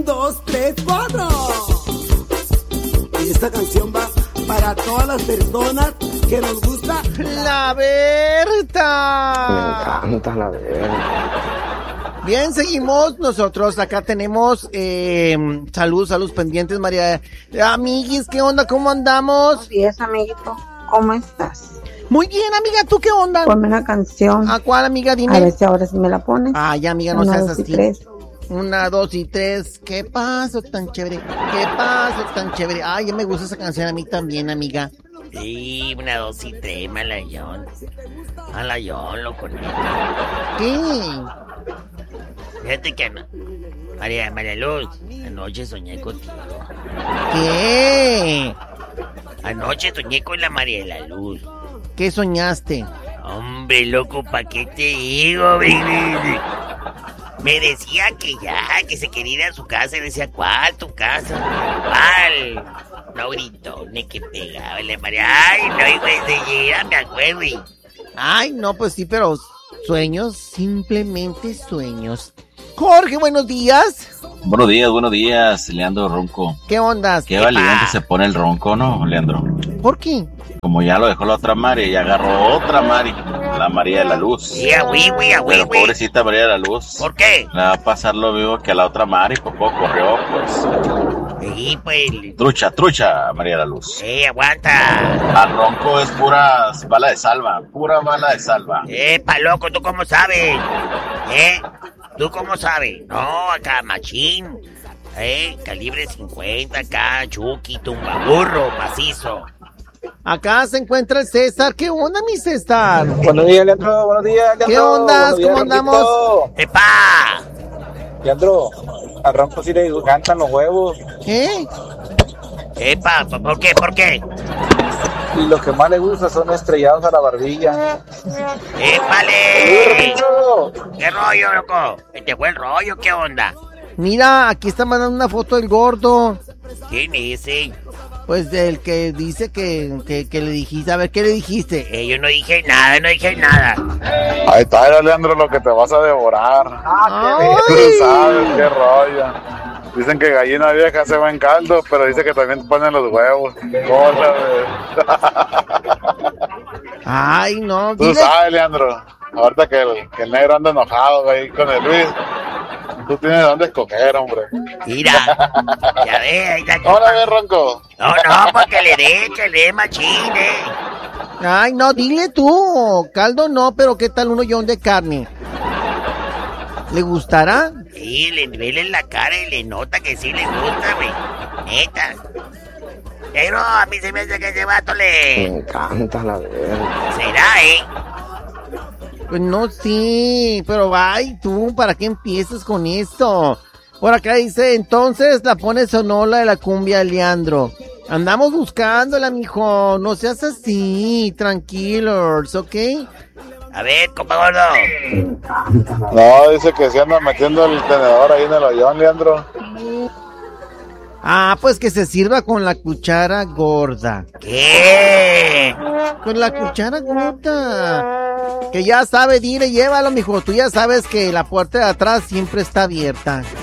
2, 3, 4. Y esta canción va para todas las personas que nos gusta La Berta. Me encanta la Berta. Bien, seguimos. Nosotros acá tenemos saludos pendientes, María. Amiguis, ¿qué onda? ¿Cómo andamos? Buenos días, amiguito. ¿Cómo estás? Muy bien, amiga. ¿Tú qué onda? Ponme una canción. ¿A cuál, amiga? Dime. A ver si ahora sí me la pones. Ay, amiga, no 1, seas 2 y así. 3. 1, 2 y 3. ¿Qué paso tan chévere? ¿Qué paso tan chévere? Ay, ya me gusta esa canción a mí también, amiga. Sí, 1, 2 y 3, Malayón. Malayón, loco. ¿Qué? Fíjate que María Luz, anoche soñé contigo. ¿Qué? Anoche soñé con la María de la Luz. ¿Qué soñaste? Hombre, loco, ¿pa' qué te digo, baby? Me decía que se quería ir a su casa. Y decía, ¿cuál tu casa? ¿Cuál? No gritones que pegaba la María. Ay, no, hijo de ya me acuerdo. Ay, no, pues sí, pero sueños, simplemente sueños. Jorge, buenos días. Buenos días, Leandro Ronco. ¿Qué onda? Qué valiente se pone el ronco, ¿no, Leandro? ¿Por qué? Como ya lo dejó la otra Mari, y agarró otra Mari, la María de la Luz. Sí, güey. Pero pobrecita María de la Luz. ¿Por qué? Le va a pasar lo mismo que a la otra Mari, por poco corrió, pues. Sí, pues. Trucha, María de la Luz. Aguanta. Al ronco es pura bala de salva. Pa' loco, ¿tú cómo sabes? ¿Tú cómo sabes? No, acá, machín. Calibre 50, acá, Chucky, tumbaburro, macizo. Acá se encuentra el César. ¿Qué onda, mi César? Buenos días, Leandro. Buenos días, Leandro. ¿Qué onda? ¿Cómo andamos? ¡Epa! Leandro, a Ronco sí le encantan los huevos. ¿Qué? ¡Epa! ¿Por qué? Y los que más le gusta son estrellados a la barbilla. ¡Épale! ¿Qué rollo, loco? ¿Te fue el rollo? ¿Qué onda? Mira, aquí está mandando una foto del gordo. ¿Quién es ese? Pues del que dice que le dijiste. A ver, ¿qué le dijiste? Yo no dije nada. Ahí está, Leandro, lo que te vas a devorar. Tú sabes qué rollo. Dicen que gallina vieja se va en caldo, pero dice que también ponen los huevos. Ay, no. Tú sabes, Leandro. Ahorita que el negro anda enojado, güey, con el Luis. Tú tienes dónde escoger, hombre. Mira, ya ves. Ahora ve, Ronco. No, pues que le dé machín, Ay, no, dile tú. Caldo no, pero ¿qué tal un hoyón de carne? ¿Le gustará? Sí, le vele en la cara y le nota que sí le gusta, güey. Neta. Pero a mí se me hace que ese vato Me encanta la Berta. ¿Será, Pues no, sí, pero ay, tú, ¿para qué empiezas con esto? Por acá dice, entonces la pones o no la de la cumbia, Leandro. Andamos buscándola, mijo, no seas así, tranquilos, ¿ok? A ver, compa gordo. No, dice que se anda metiendo el tenedor ahí en el hoyón, Leandro. Ah, pues que se sirva con la cuchara gorda. ¿Qué? Con la cuchara gorda. Que ya sabe, dile, llévalo, mijo. Tú ya sabes que la puerta de atrás siempre está abierta.